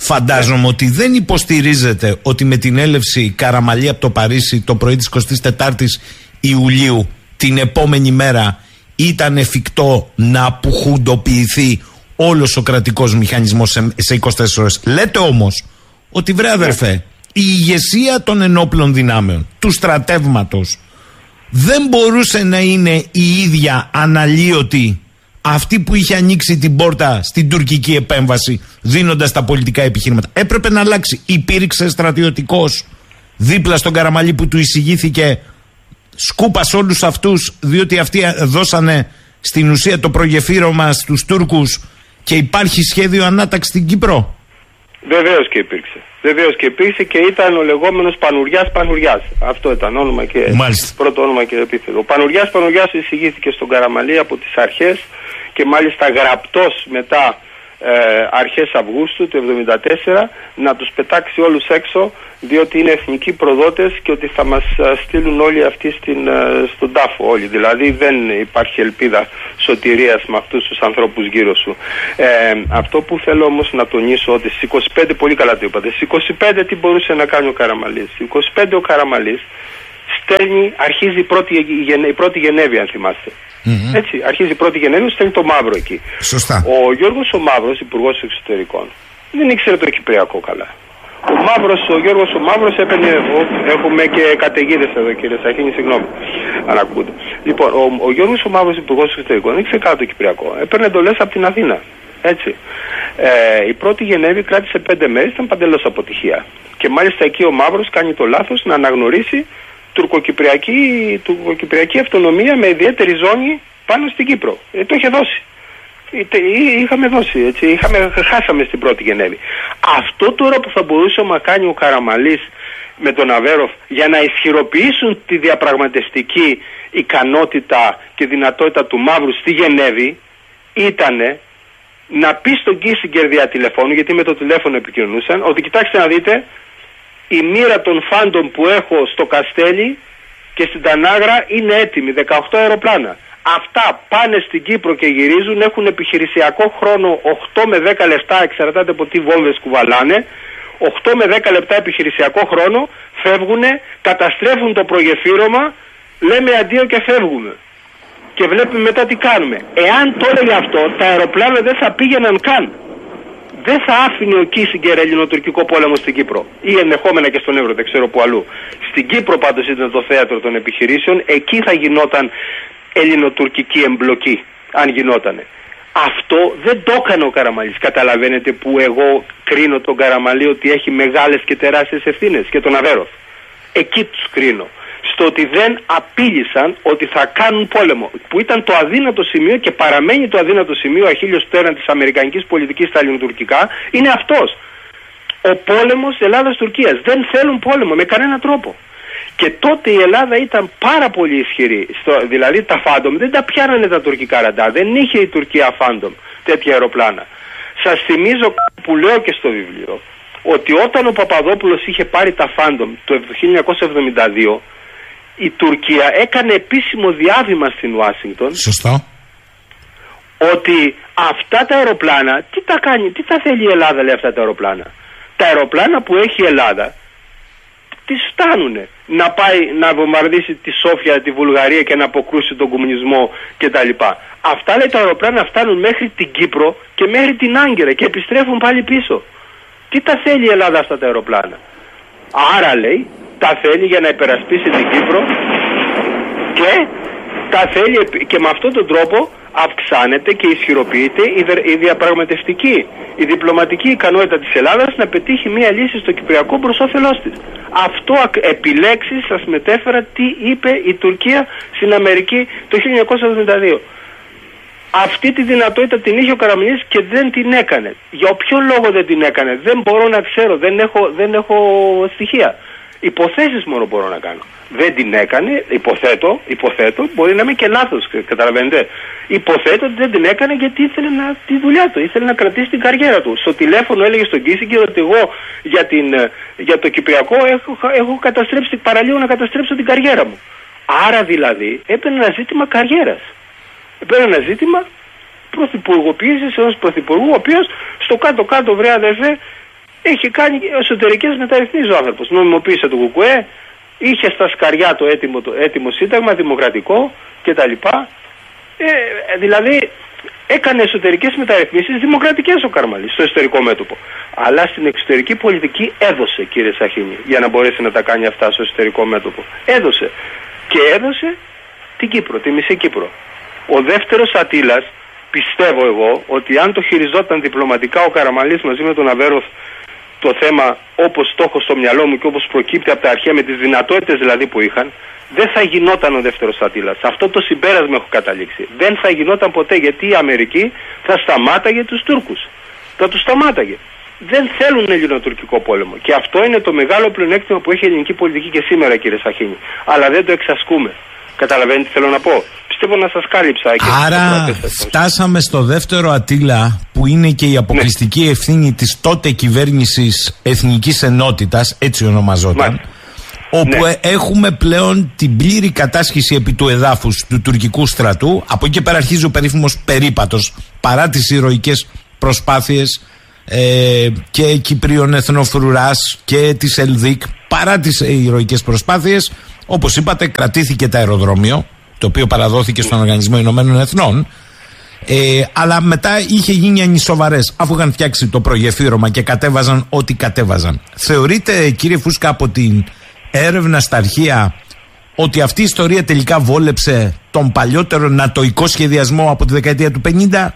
Φαντάζομαι ότι δεν υποστηρίζετε ότι με την έλευση Καραμαλή από το Παρίσι το πρωί της εικοστής τέταρτης Ιουλίου την επόμενη μέρα ήταν εφικτό να απουχουντοποιηθεί όλος ο κρατικός μηχανισμός σε, σε είκοσι τέσσερις ώρες. Λέτε όμως ότι βρε αδερφέ, η ηγεσία των ενόπλων δυνάμεων, του στρατεύματος, δεν μπορούσε να είναι η ίδια αναλύωτη αυτή που είχε ανοίξει την πόρτα στην τουρκική επέμβαση δίνοντας τα πολιτικά επιχείρηματα. Έπρεπε να αλλάξει. Υπήρξε στρατιωτικός δίπλα στον Καραμαλή που του εισηγήθηκε σκούπα σε όλους αυτούς, διότι αυτοί δώσανε στην ουσία το προγεφύρωμα στους Τούρκους και υπάρχει σχέδιο ανάταξη στην Κύπρο. Βεβαίως και υπήρξε. Βεβαίως και υπήρξε και ήταν ο λεγόμενος Πανουριάς Πανουριάς. Αυτό ήταν όνομα και μάλιστα. Πρώτο όνομα και επίθετο. Ο Πανουριάς Πανουριάς εισηγήθηκε στον Καραμαλή από τις αρχές και μάλιστα γραπτός μετά ε, αρχές Αυγούστου του εβδομήντα τέσσερα να τους πετάξει όλους έξω, διότι είναι εθνικοί προδότες και ότι θα μας στείλουν όλοι αυτοί στην, στον τάφο όλοι. Δηλαδή δεν υπάρχει ελπίδα σωτηρίας με αυτούς τους ανθρώπους γύρω σου. Ε, αυτό που θέλω όμως να τονίσω ότι στις είκοσι πέντε, πολύ καλά το είπατε, στις είκοσι πέντε τι μπορούσε να κάνει ο Καραμαλής. Στις είκοσι πέντε ο Καραμαλής στέλνει, αρχίζει η πρώτη, η πρώτη Γενέβη αν θυμάστε. Mm-hmm. Έτσι, αρχίζει η πρώτη Γενέβη, στέλνει το Μαύρο εκεί. Σωστά. Ο Γιώργος ο Μαύρος, υπουργός εξωτερικών, δεν ήξερε το Κυπριακό καλά. Ο Μαύρος, ο Γιώργος ο Μαύρος έπαιρνε, έχουμε και καταιγίδες εδώ κύριε Σαχίνη, συγγνώμη αν ακούτε. Λοιπόν, ο, ο Γιώργος ο Μαύρος, υπουργός εξωτερικών, δεν ήξερε καλά το Κυπριακό. Έπαιρνε εντολές από την Αθήνα. Έτσι. Ε, η πρώτη Γενέβη κράτησε πέντε μέρες, ήταν παντελώς αποτυχία. Και μάλιστα εκεί ο Μαύρος κάνει το λάθος να αναγνωρίσει τουρκοκυπριακή, τουρκοκυπριακή αυτονομία με ιδιαίτερη ζώνη πάνω στην Κύπρο. Ε, το είχε δώσει. Είχαμε δώσει, έτσι, είχαμε, χάσαμε στην πρώτη Γενέβη. Αυτό τώρα που θα μπορούσε να κάνει ο Καραμαλής με τον Αβέροφ για να ισχυροποιήσουν τη διαπραγματευτική ικανότητα και δυνατότητα του Μαύρου στη Γενέβη ήτανε να πει στον Κίσιγκερ δια τηλεφώνου, γιατί με το τηλέφωνο επικοινωνούσαν, ότι κοιτάξτε να δείτε, η μοίρα των φάντων που έχω στο Καστέλι και στην Τανάγρα είναι έτοιμη, δεκαοκτώ αεροπλάνα. Αυτά πάνε στην Κύπρο και γυρίζουν, έχουν επιχειρησιακό χρόνο οκτώ με δέκα λεπτά, εξαρτάται από τι βόμβες κουβαλάνε, οκτώ με δέκα λεπτά επιχειρησιακό χρόνο, φεύγουνε, καταστρέφουν το προγεφύρωμα, λέμε αντίο και φεύγουμε. Και βλέπουμε μετά τι κάνουμε. Εάν το έλεγε αυτό, τα αεροπλάνα δεν θα πήγαιναν καν. Δεν θα άφηνε ο Κίσιγκερ ελληνοτουρκικό πόλεμο στην Κύπρο. Ή ενδεχόμενα και στον Εύρο, δεν ξέρω που αλλού. Στην Κύπρο πάντως ήταν το θέατρο των επιχειρήσεων, εκεί θα γινόταν ελληνοτουρκική εμπλοκή, αν γινότανε. Αυτό δεν το έκανε ο Καραμαλής. Καταλαβαίνετε που εγώ κρίνω τον Καραμαλή ότι έχει μεγάλες και τεράστιες ευθύνες, και τον Αβέροφ. Εκεί τους κρίνω. Στο ότι δεν απείλησαν ότι θα κάνουν πόλεμο. Που ήταν το αδύνατο σημείο και παραμένει το αδύνατο σημείο, αχίλιος πτέρνα της αμερικανικής πολιτικής στα ελληνοτουρκικά, είναι αυτός. Ο πόλεμος Ελλάδας-Τουρκίας. Δεν θέλουν πόλεμο με κανένα τρόπο. Και τότε η Ελλάδα ήταν πάρα πολύ ισχυρή. Στο, δηλαδή τα Φάντομ δεν τα πιάνανε τα τουρκικά ραντάρ. Δεν είχε η Τουρκία Φάντομ τέτοια αεροπλάνα. Σας θυμίζω που λέω και στο βιβλίο, ότι όταν ο Παπαδόπουλος είχε πάρει τα Φάντομ το χίλια εννιακόσια εβδομήντα δύο, η Τουρκία έκανε επίσημο διάβημα στην Ουάσιγκτον. Σωστό. Ότι αυτά τα αεροπλάνα, τι τα κάνει, τι τα θέλει η Ελλάδα, λέει, αυτά τα αεροπλάνα. Τα αεροπλάνα που έχει η Ελλάδα τις φτάνουνε να πάει να βομβαρδίσει τη Σόφια, τη Βουλγαρία και να αποκρούσει τον κομμουνισμό κτλ. Αυτά, λέει, τα αεροπλάνα φτάνουν μέχρι την Κύπρο και μέχρι την Άγκυρα και επιστρέφουν πάλι πίσω. Τι τα θέλει η Ελλάδα αυτά τα αεροπλάνα? Άρα, λέει, τα θέλει για να υπερασπίσει την Κύπρο και τα θέλει, και με αυτόν τον τρόπο αυξάνεται και ισχυροποιείται η διαπραγματευτική, η διπλωματική ικανότητα της Ελλάδας να πετύχει μια λύση στο Κυπριακό προς όφελός της. Αυτό επιλέξεις σας μετέφερα τι είπε η Τουρκία στην Αμερική το χίλια εννιακόσια εβδομήντα δύο. Αυτή τη δυνατότητα την είχε ο Καραμαλής και δεν την έκανε. Για ποιο λόγο δεν την έκανε? Δεν μπορώ να ξέρω, δεν έχω, δεν έχω στοιχεία. Υποθέσεις μόνο μπορώ να κάνω. Δεν την έκανε, υποθέτω, υποθέτω, μπορεί να είμαι και λάθος, καταλαβαίνετε. Υποθέτω ότι δεν την έκανε γιατί ήθελε να, τη δουλειά του, ήθελε να κρατήσει την καριέρα του. Στο τηλέφωνο έλεγε στον Κίσιγκερ ότι εγώ για, την, για το Κυπριακό έχω, έχω καταστρέψει, παραλίγο να καταστρέψω την καριέρα μου. Άρα δηλαδή έπαιρνε ένα ζήτημα καριέρας. Έπαιρνε ένα ζήτημα πρωθυπουργοποίησης ενός πρωθυπουργού, ο οποίος στο κάτω-κάτω, βρε αδερφέ, Έχει κάνει εσωτερικές μεταρρυθμίσεις ο άνθρωπος. Νομιμοποίησε το ΚΚΕ, είχε στα σκαριά το έτοιμο, το έτοιμο σύνταγμα, δημοκρατικό κτλ. Ε, δηλαδή έκανε εσωτερικές μεταρρυθμίσεις δημοκρατικές ο Καραμανλής στο εσωτερικό μέτωπο. Αλλά στην εξωτερική πολιτική έδωσε, κύριε Σαχίνη, για να μπορέσει να τα κάνει αυτά στο εσωτερικό μέτωπο. Έδωσε. Και έδωσε την Κύπρο, τη μισή Κύπρο. Ο δεύτερος Ατήλας, πιστεύω εγώ, ότι αν το χειριζόταν διπλωματικά ο Καραμανλής μαζί με τον Αβέροφ το θέμα όπως το έχω στο μυαλό μου και όπως προκύπτει από τα αρχαία, με τις δυνατότητες δηλαδή που είχαν, δεν θα γινόταν ο δεύτερος Ατήλας. Αυτό το συμπέρασμα έχω καταλήξει. Δεν θα γινόταν ποτέ, γιατί η Αμερική θα σταμάταγε τους Τούρκους. Θα τους σταμάταγε. Δεν θέλουν ελληνοτουρκικό πόλεμο. Και αυτό είναι το μεγάλο πλεονέκτημα που έχει η ελληνική πολιτική και σήμερα, κύριε Σαχίνη. Αλλά δεν το εξασκούμε. Καταλαβαίνετε τι θέλω να πω. Πιστεύω να σας κάλυψα. Άρα φτάσαμε στο δεύτερο Ατήλα, που είναι και η αποκλειστική ναι. ευθύνη της τότε κυβέρνησης Εθνικής Ενότητας, έτσι ονομαζόταν. Μάλιστα. Όπου ναι. έχουμε πλέον την πλήρη κατάσχεση επί του εδάφους του τουρκικού στρατού. Από εκεί και πέρα αρχίζει ο περίφημος περίπατος, παρά τις ηρωικές προσπάθειες ε, και Κυπρίων Εθνοφρουράς και της ΕΛΔΙΚ, παρά τις ηρωικές προσπάθειες, όπως είπατε, κρατήθηκε το αεροδρόμιο, το οποίο παραδόθηκε στον Οργανισμό Ηνωμένων Εθνών. Ε, αλλά μετά είχε γίνει ανισοβαρές, αφού είχαν φτιάξει το προγεφύρωμα και κατέβαζαν ό,τι κατέβαζαν. Θεωρείτε, κύριε Φούσκα, από την έρευνα στα αρχεία, ότι αυτή η ιστορία τελικά βόλεψε τον παλιότερο νατοϊκό σχεδιασμό από τη δεκαετία του πενήντα?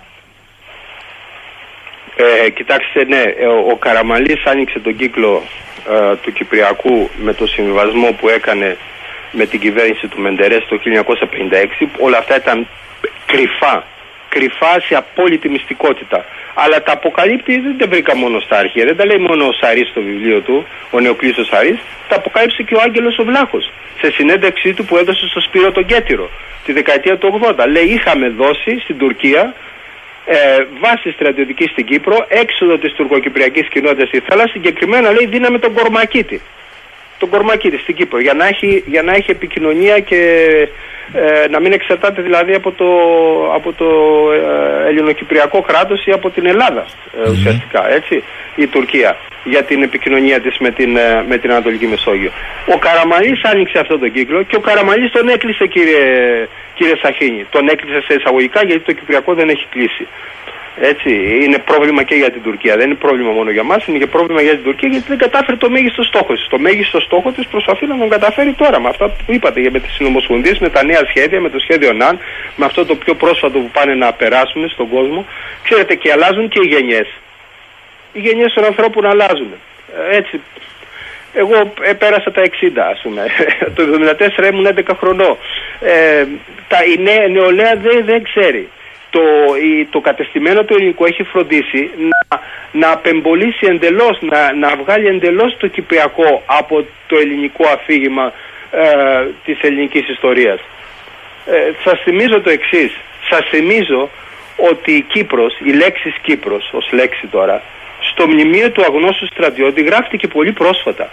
Ε, κοιτάξτε, ναι, ο, ο Καραμανλής άνοιξε τον κύκλο ε, του Κυπριακού με το συμβιβασμό που έκανε με την κυβέρνηση του Μεντερές το χίλια εννιακόσια πενήντα έξι. Όλα αυτά ήταν κρυφά, κρυφά σε απόλυτη μυστικότητα. Αλλά τα αποκαλύπτει, δεν τα βρήκα μόνο στα αρχεία, δεν τα λέει μόνο ο Σαρής στο βιβλίο του, ο Νεοκλής Σαρής, τα αποκάλυψε και ο Άγγελος ο Βλάχος σε συνέντευξή του που έδωσε στο Σπύρο τον Κέτυρο τη δεκαετία του ογδόντα. Λέει, είχαμε δώσει στην Τουρκία ε, βάση στρατιωτική στην Κύπρο, έξοδο της τουρκοκυπριακής κοινότητας στη θάλασσα, συγκεκριμένα λέει δίναμε τον Κορμακίτη. Τον Κορμακίτη στην Κύπρο, για να έχει, για να έχει επικοινωνία και ε, να μην εξαρτάται δηλαδή από το, από το ε, ελληνοκυπριακό κράτος ή από την Ελλάδα ε, ουσιαστικά, έτσι, η Τουρκία, για την επικοινωνία της με την, ε, με την Ανατολική Μεσόγειο. Ο Καραμανλής άνοιξε αυτό τον κύκλο και ο Καραμανλής τον έκλεισε, κύριε, κύριε Σαχίνη. Τον έκλεισε σε εισαγωγικά, γιατί το Κυπριακό δεν έχει κλείσει. Έτσι, είναι πρόβλημα και για την Τουρκία. Δεν είναι πρόβλημα μόνο για μας, είναι και πρόβλημα για την Τουρκία, γιατί δεν κατάφερε το μέγιστο στόχο της. Το μέγιστο στόχο της προσπαθεί να τον καταφέρει τώρα με αυτά που είπατε, με τις συνομοσπονδίες, με τα νέα σχέδια, με το σχέδιο ΝΑΝ, με αυτό το πιο πρόσφατο που πάνε να περάσουν στον κόσμο. Ξέρετε, και αλλάζουν και οι γενιές. Οι γενιές των ανθρώπων αλλάζουν. Έτσι. Εγώ ε, πέρασα τα εξήντα, ας πούμε. Το εβδομήντα τέσσερα ήμουν έντεκα χρονών. Ε, τα, η νέα, νεολαία δεν, δεν ξέρει. Το, η, το κατεστημένο του ελληνικού έχει φροντίσει να, να απεμπολίσει εντελώς, να, να βγάλει εντελώς το κυπριακό από το ελληνικό αφήγημα ε, της ελληνικής ιστορίας. Ε, σας θυμίζω το εξής. Σας θυμίζω ότι η Κύπρος, η λέξη Κύπρος ως λέξη τώρα, στο μνημείο του αγνώστου στρατιώτη γράφτηκε πολύ πρόσφατα.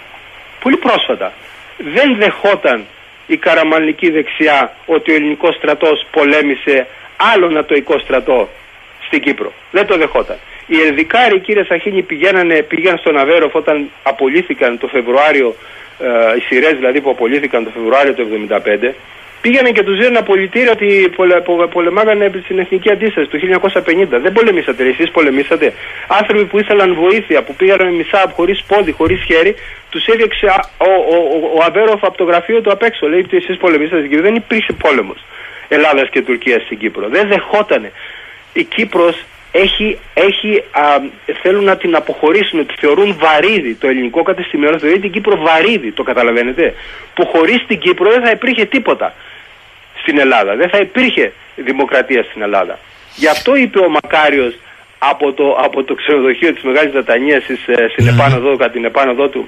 Πολύ πρόσφατα. Δεν δεχόταν η καραμανλική δεξιά ότι ο ελληνικός στρατός πολέμησε άλλο νατοϊκό στρατό στην Κύπρο. Δεν το δεχόταν. Οι Ελδικάροι, κύριε Σαχίνη, πηγαίνανε, πήγαν στον Αβέροφ όταν απολύθηκαν το Φεβρουάριο, ε, οι σειρές δηλαδή που απολύθηκαν το Φεβρουάριο του εβδομήντα πέντε, πήγανε και τους δίνουν απολυτήρια ότι πολε, πολε, πολεμάγανε στην εθνική αντίσταση του χίλια εννιακόσια πενήντα. Δεν πολεμήσατε, εσείς πολεμήσατε. Άνθρωποι που ήθελαν βοήθεια, που πήγαν μισά χωρίς πόδι, χωρίς χέρι, τους έδιωξε ο, ο, ο, ο Αβέροφ από το γραφείο του απ' έξω. Λέει ότι εσείς πολεμήσατε και δεν υπήρχε πόλεμος Ελλάδας και Τουρκίας στην Κύπρο. Δεν δεχότανε. Η Κύπρος έχει, έχει α, θέλουν να την αποχωρήσουν, τη θεωρούν βαρύδι. Το ελληνικό κατεστημένο θεωρεί την Κύπρο βαρύδι, το καταλαβαίνετε. Που χωρίς την Κύπρο δεν θα υπήρχε τίποτα στην Ελλάδα. Δεν θα υπήρχε δημοκρατία στην Ελλάδα. Γι' αυτό είπε ο Μακάριος από το, από το ξενοδοχείο της Μεγάλης Δατανίας στην επάνωδο, κατά την επάνωδό του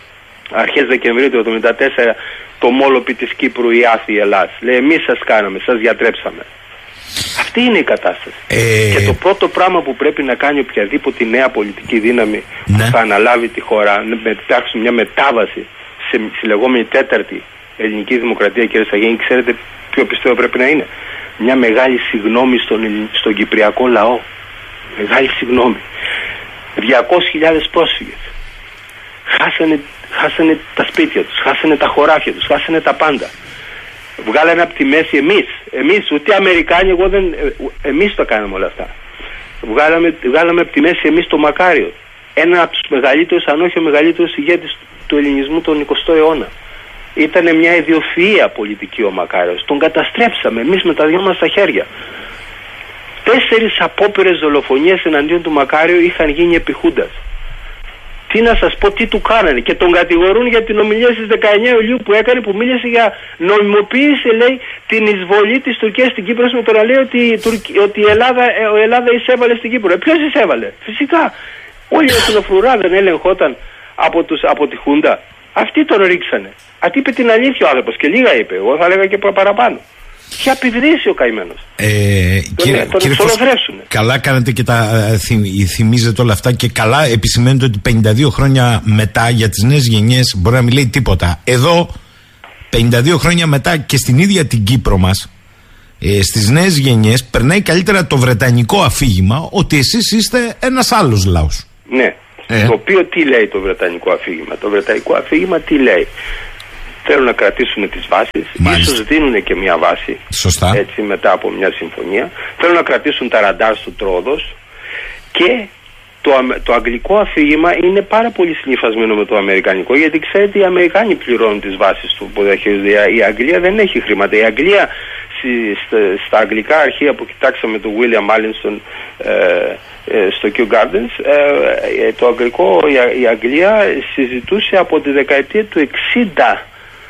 αρχές Δεκεμβρίου του εβδομήντα τέσσερα, το μόλοπι της Κύπρου η άθη Ελλάς. Λέει, εμείς σας κάναμε, σας διατρέψαμε. Αυτή είναι η κατάσταση. Ε... Και το πρώτο πράγμα που πρέπει να κάνει οποιαδήποτε νέα πολιτική δύναμη, ναι, που θα αναλάβει τη χώρα, να φτιάξουν μια μετάβαση σε, στη λεγόμενη τέταρτη ελληνική δημοκρατία, κύριε Σαγένη, ξέρετε ποιο πιστεύω πρέπει να είναι? Μια μεγάλη συγγνώμη στον, στον κυπριακό λαό. Μεγάλη συγγνώμη. διακόσιες χιλιάδες πρόσφυγες. Χάσανε, χάσανε τα σπίτια τους, χάσανε τα χωράφια τους, χάσανε τα πάντα. Βγάλανε από τη μέση εμείς, εμείς, ούτε Αμερικάνοι, εγώ δεν, εμείς το κάναμε όλα αυτά. Βγάλαμε, βγάλαμε από τη μέση εμείς το Μακάριο. Ένα από τους μεγαλύτερους, αν όχι ο μεγαλύτερος ηγέτης του ελληνισμού τον εικοστό αιώνα. Ήταν μια ιδιοφυΐα πολιτική ο Μακάριος. Τον καταστρέψαμε εμείς με τα δυο μας τα χέρια. Τέσσερις απόπειρες δολοφονίες εναντίον του Μακάριου είχαν γίνει επί Χούντας. Τι να σας πω, τι του κάνανε. Και τον κατηγορούν για την ομιλία στις δεκαεννέα Ιουλίου που έκανε, που μίλησε για νομιμοποίηση, λέει, την εισβολή της Τουρκίας στην Κύπρο, με το να λέει ότι, ότι η Ελλάδα, η Ελλάδα εισέβαλε στην Κύπρο. Ε, ποιος εισέβαλε? Φυσικά. Όλη η εθνοφρουρά δεν έλεγχόταν από, τους, από τη Χούντα. Αυτοί τον ρίξανε. Αυτή είπε την αλήθεια ο άνθρωπος και λίγα είπε. Εγώ θα έλεγα και παραπάνω. Είχε απειδρήσει ο καημένος. Ε, τον κύριε, τον κύριε εξολοθρεύσουνε. Καλά κάνετε και τα θυμ, θυμίζετε όλα αυτά και καλά επισημαίνετε ότι πενήντα δύο χρόνια μετά για τις νέες γενιές μπορεί να μην λέει τίποτα. Εδώ πενήντα δύο χρόνια μετά και στην ίδια την Κύπρο μας, ε, στις νέες γενιές περνάει καλύτερα το βρετανικό αφήγημα ότι εσείς είστε ένας άλλος λαός. Ναι. Ε. Το οποίο τι λέει το βρετανικό αφήγημα? Το βρετανικό αφήγημα τι λέει? Θέλουν να κρατήσουν τις βάσεις, Μάλιστα. ίσως δίνουν και μια βάση. Σωστά. Έτσι, μετά από μια συμφωνία. Θέλουν να κρατήσουν τα ραντάρ στο Τρόδος. Και το, το αγγλικό αφήγημα είναι πάρα πολύ συνυφασμένο με το αμερικανικό, γιατί ξέρετε οι Αμερικάνοι πληρώνουν τις βάσεις του που διαχειρίζονται. Η Αγγλία δεν έχει χρήματα. Η Αγγλία στα, στα αγγλικά αρχεία που κοιτάξαμε του William Allinson ε, ε, στο Kew Gardens, ε, το αγγλικό, η, η Αγγλία συζητούσε από τη δεκαετία του εξήντα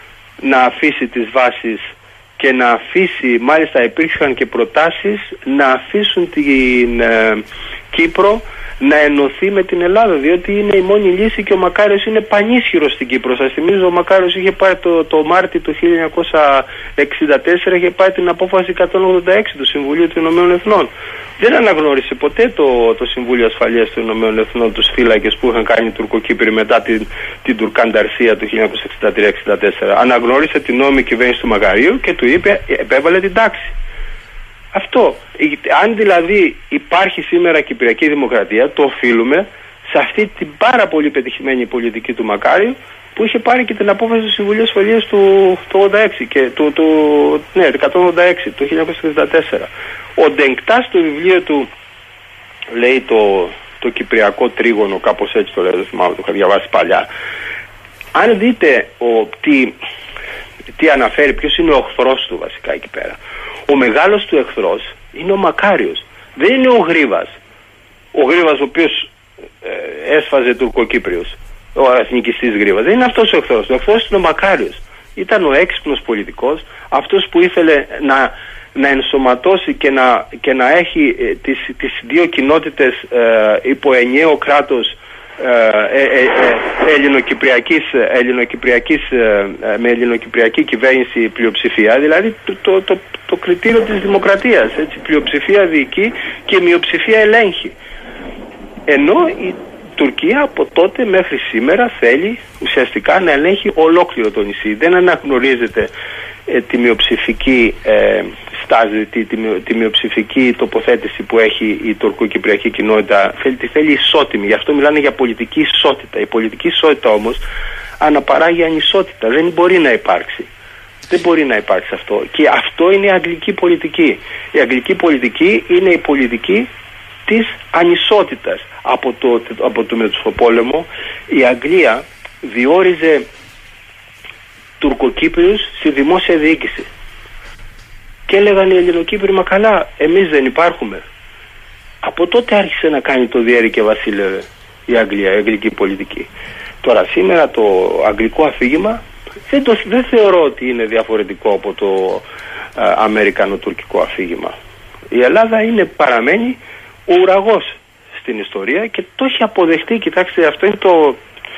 να αφήσει τις βάσεις και να αφήσει, μάλιστα υπήρχαν και προτάσεις να αφήσουν την ε, Κύπρο να ενωθεί με την Ελλάδα, διότι είναι η μόνη λύση και ο Μακάριος είναι πανίσχυρος στην Κύπρο. Σας θυμίζω, ο Μακάριος είχε πάρει το, το Μάρτιο του χίλια εννιακόσια εξήντα τέσσερα, είχε πάρει την απόφαση εκατόν ογδόντα έξι του Συμβουλίου των Ηνωμένων Εθνών. Δεν αναγνώρισε ποτέ το, το Συμβούλιο Ασφαλείας των Ηνωμένων Εθνών τους φύλακες που είχαν κάνει οι Τουρκοκύπροι μετά την, την Τουρκανταρσία του χίλια εννιακόσια εξήντα τρία εξήντα τέσσερα. Αναγνώρισε την νόμιμη κυβέρνηση του Μακαρίου και του είπε, επέβαλε την τάξη. Αυτό. Αν δηλαδή υπάρχει σήμερα Κυπριακή Δημοκρατία, το οφείλουμε σε αυτή την πάρα πολύ πετυχημένη πολιτική του Μακάριου, που είχε πάρει και την απόφαση του Συμβουλίου Ασφαλείας του, του ογδόντα έξι και του, του, ναι, εκατόν ογδόντα έξι, το χίλια εννιακόσια εξήντα τέσσερα. Ο Ντενκτάς στο βιβλίο του λέει το, το Κυπριακό Τρίγωνο, κάπως έτσι το λέει, δεν θυμάμαι, το είχα διαβάσει παλιά. Αν δείτε ο, τι, τι αναφέρει, ποιος είναι ο οχθρός του βασικά εκεί πέρα. Ο μεγάλος του εχθρός είναι ο Μακάριος. Δεν είναι ο Γρίβας. Ο Γρίβας ο οποίος ε, έσφαζε Τουρκοκύπριος. Ο εθνικιστής Γρίβας. Δεν είναι αυτός ο εχθρός. Ο εχθρός είναι ο Μακάριος. Ήταν ο έξυπνος πολιτικός. Αυτός που ήθελε να, να ενσωματώσει και να, και να έχει ε, τις, τις δύο κοινότητες ε, υπό ενιαίο κράτος ε, ε, ε, ε, ελληνοκυπριακής, ελληνοκυπριακής, ε, με ελληνοκυπριακή κυβέρνηση πλειοψηφία, δηλαδή το, το, το, το κριτήριο της δημοκρατίας, έτσι, πλειοψηφία διοικεί και μειοψηφία ελέγχει. Ενώ η Τουρκία από τότε μέχρι σήμερα θέλει ουσιαστικά να ελέγχει ολόκληρο το νησί. Δεν αναγνωρίζεται ε, τη μειοψηφική ε, στάση, τη, τη, τη μειοψηφική τοποθέτηση που έχει η τουρκοκυπριακή κοινότητα. Θέλει, τη θέλει ισότιμη. Γι' αυτό μιλάνε για πολιτική ισότητα. Η πολιτική ισότητα όμως αναπαράγει ανισότητα. Δεν μπορεί να υπάρξει. Δεν μπορεί να υπάρξει αυτό. Και αυτό είναι η αγγλική πολιτική. Η αγγλική πολιτική είναι η πολιτική της ανισότητας. Από το, από το Μεσοπόλεμο η Αγγλία διόριζε Τουρκοκύπριους στη δημόσια διοίκηση. Και έλεγαν οι Ελληνοκύπροι, μα καλά, εμείς δεν υπάρχουμε. Από τότε άρχισε να κάνει το διέρη και βασίλευε η Αγγλία, η αγγλική πολιτική. Τώρα σήμερα το αγγλικό αφήγημα δεν, το, δεν θεωρώ ότι είναι διαφορετικό από το α, αμερικανο-τουρκικό αφήγημα. Η Ελλάδα είναι, παραμένει ο ουραγός στην ιστορία και το έχει αποδεχτεί. Κοιτάξτε, αυτό είναι το,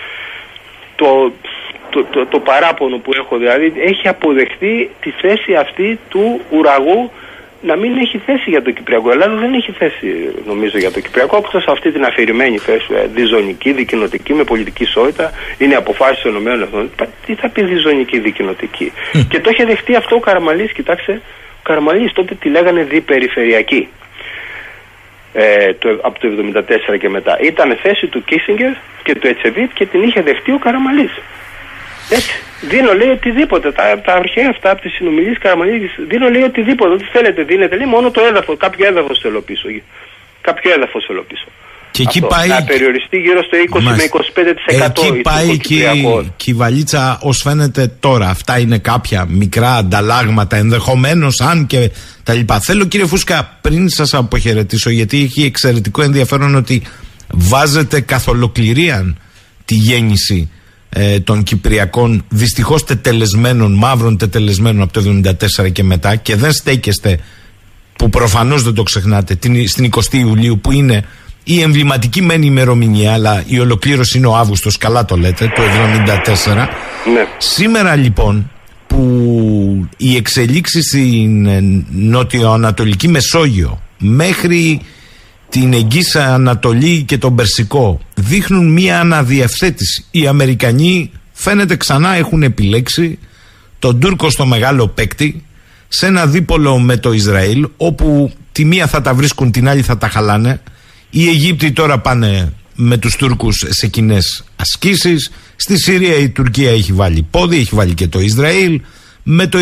το, το, το, το παράπονο που έχω, δηλαδή έχει αποδεχτεί τη θέση αυτή του ουραγού να μην έχει θέση για το Κυπριακό. Η Ελλάδα δεν έχει θέση, νομίζω, για το Κυπριακό, όπως αυτή την αφηρημένη θέση, διζωνική, δικοινοτική, με πολιτική ισότητα, είναι αποφάσεις των ΗΠΑ. Τι θα πει διζωνική, δικοινοτική? Mm. Και το είχε δεχτεί αυτό ο Καραμαλής. Κοιτάξτε, ο Καραμαλής τότε τη λέγανε διπεριφερειακή. ε, το, από το εβδομήντα τέσσερα και μετά. Ήταν θέση του Κίσιγκερ και του Ετσεβίτ και την είχε δεχτεί ο Καραμανλής. Έτσι. Δίνω, λέει, οτιδήποτε. Τα, τα αρχαία αυτά από τις συνομιλίες Καραμανλής, δίνω, λέει, οτιδήποτε. Ό,τι θέλετε δίνετε. Λέει, μόνο το έδαφος, κάποιο έδαφος θέλω πίσω. Κάποιο έδαφος θέλω πίσω. Και εκεί αυτό, πάει... να περιοριστεί γύρω στο είκοσι με είκοσι πέντε τοις εκατό. Εκεί πάει και, και η βαλίτσα ως φαίνεται τώρα. Αυτά είναι κάποια μικρά ανταλλάγματα, ενδεχομένως, αν και τα λοιπά. Θέλω, κύριε Φούσκα, πριν σας αποχαιρετήσω, γιατί έχει εξαιρετικό ενδιαφέρον ότι βάζετε καθ' ολοκληρία τη γέννηση ε, των Κυπριακών, δυστυχώς τετελεσμένων, μαύρων τετελεσμένων από το εβδομήντα τέσσερα και μετά, και δεν στέκεστε, που προφανώς δεν το ξεχνάτε, την, στην εικοστή Ιουλίου, που είναι η εμβληματική μεν ημερομηνία, αλλά η ολοκλήρωση είναι ο Αύγουστος, καλά το λέτε, το εβδομήντα τέσσερα. Ναι. Σήμερα λοιπόν που οι εξελίξεις στην νότιο-ανατολική Μεσόγειο μέχρι την Εγγύς Ανατολή και τον Περσικό δείχνουν μία αναδιευθέτηση. Οι Αμερικανοί φαίνεται ξανά έχουν επιλέξει τον Τούρκο στο μεγάλο παίκτη σε ένα δίπολο με το Ισραήλ, όπου τη μία θα τα βρίσκουν, την άλλη θα τα χαλάνε. Οι Αιγύπτιοι τώρα πάνε με τους Τούρκους σε κοινές ασκήσεις. Στη Συρία η Τουρκία έχει βάλει πόδι, έχει βάλει και το Ισραήλ. Με το